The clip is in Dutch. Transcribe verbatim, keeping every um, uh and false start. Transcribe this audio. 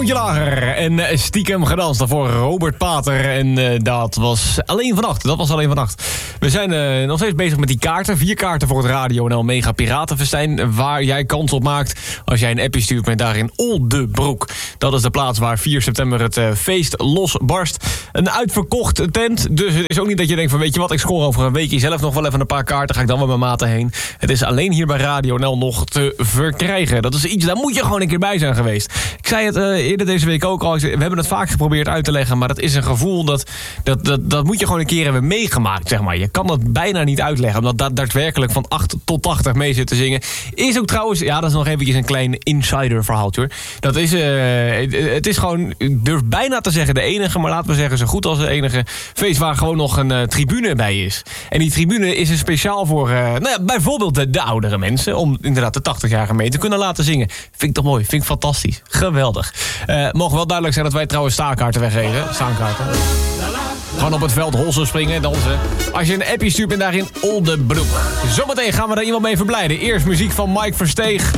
toontje lager. En uh, stiekem gedanst daarvoor Robert Pater. En uh, dat was alleen vannacht. Dat was alleen vannacht. We zijn uh, nog steeds bezig met die kaarten. Vier kaarten voor het Radio N L Mega Piratenfestijn. Waar jij kans op maakt als jij een appje stuurt met daarin Oldebroek. Dat is de plaats waar vier september het uh, feest losbarst. Een uitverkocht tent. Dus het is ook niet dat je denkt van weet je wat, ik scoor over een weekje zelf nog wel even een paar kaarten. Ga ik dan met mijn maten heen. Het is alleen hier bij Radio N L nog te verkrijgen. Dat is iets, daar moet je gewoon een keer bij zijn geweest. Ik zei het uh, eerder deze week ook al. We hebben het vaak geprobeerd uit te leggen. Maar dat is een gevoel dat, dat, dat, dat moet je gewoon een keer hebben meegemaakt. Zeg maar. Je kan dat bijna niet uitleggen. Omdat dat daadwerkelijk van acht tot tachtig mee zit te zingen. Is ook trouwens, ja dat is nog eventjes een klein insider verhaaltje hoor. Dat is, uh, het is gewoon, ik durf bijna te zeggen de enige. Maar laten we zeggen zo goed als de enige feest waar gewoon nog een uh, tribune bij is. En die tribune is er speciaal voor uh, nou ja, bijvoorbeeld de, de oudere mensen. Om inderdaad de tachtig-jarige mee te kunnen laten zingen. Vind ik toch mooi, vind ik fantastisch. Geweldig. Uh, mogen wel duidelijk zijn dat wij trouwens staankaarten weggeven. Staankaarten. Gewoon op het veld holsen, springen, dansen. Als je een appje stuurt en daarin Oldebroek. Zometeen gaan we daar iemand mee verblijden. Eerst muziek van Mike Versteeg.